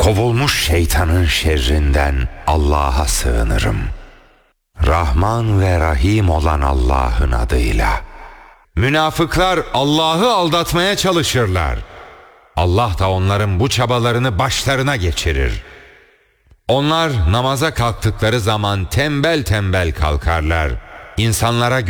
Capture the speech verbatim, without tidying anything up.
Kovulmuş şeytanın şerrinden Allah'a sığınırım. Rahman ve Rahim olan Allah'ın adıyla. Münafıklar Allah'ı aldatmaya çalışırlar. Allah da onların bu çabalarını başlarına geçirir. Onlar namaza kalktıkları zaman tembel tembel kalkarlar. İnsanlara